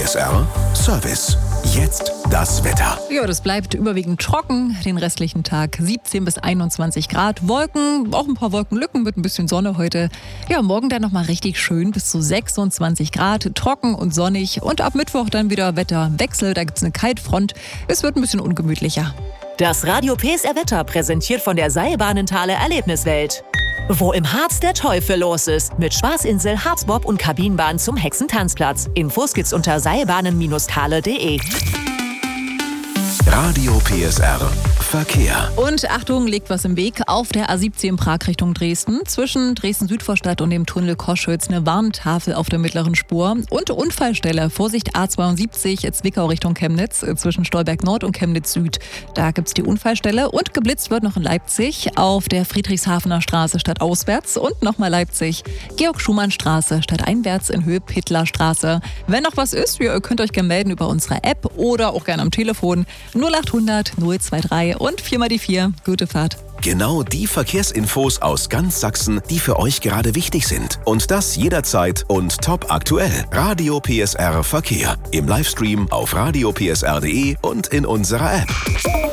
PSR Service. Jetzt das Wetter. Ja, das bleibt überwiegend trocken. Den restlichen Tag 17 bis 21 Grad. Wolken, auch ein paar Wolkenlücken mit ein bisschen Sonne heute. Ja, morgen dann nochmal richtig schön bis zu 26 Grad. Trocken und sonnig. Und ab Mittwoch dann wieder Wetterwechsel. Da gibt es eine Kaltfront. Es wird ein bisschen ungemütlicher. Das Radio PSR Wetter präsentiert von der Seilbahnenthaler Erlebniswelt. Wo im Harz der Teufel los ist. Mit Spaßinsel, Harzbob und Kabinenbahn zum Hexentanzplatz. Infos gibt's unter seilbahnen-thale.de. Radio PSR Verkehr. Und Achtung, liegt was im Weg. Auf der A17 Prag Richtung Dresden. Zwischen Dresden-Südvorstadt und dem Tunnel Koschütz eine Warntafel auf der mittleren Spur. Und Unfallstelle. Vorsicht A72 Zwickau Richtung Chemnitz. Zwischen Stolberg Nord und Chemnitz Süd. Da gibt's die Unfallstelle. Und geblitzt wird noch in Leipzig. Auf der Friedrichshafener Straße stadtauswärts. Und nochmal Leipzig. Georg-Schumann-Straße stadteinwärts in Höhe Pittler-Straße. Wenn noch was ist, ihr könnt euch gerne melden über unsere App oder auch gerne am Telefon. 0800 023 und 4 mal die 4. Gute Fahrt. Genau die Verkehrsinfos aus ganz Sachsen, die für euch gerade wichtig sind. Und das jederzeit und top aktuell. Radio PSR Verkehr. Im Livestream auf radiopsr.de und in unserer App.